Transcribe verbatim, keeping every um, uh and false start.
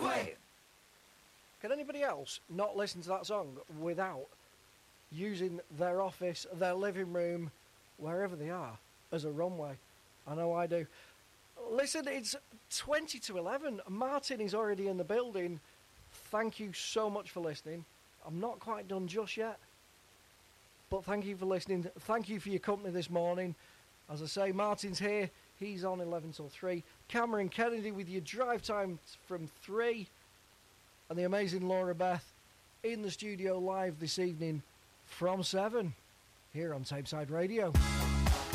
runway. Can anybody else not listen to that song without using their office, their living room, wherever they are, as a runway? I know I do. Listen, it's twenty to eleven. Martin is already in the building. Thank you so much for listening. I'm not quite done just yet, but thank you for listening. Thank you for your company this morning. As I say, Martin's here. He's on eleven till three. Cameron Kennedy with your drive time from three. And the amazing Laura Beth in the studio live this evening from seven here on Tameside Radio.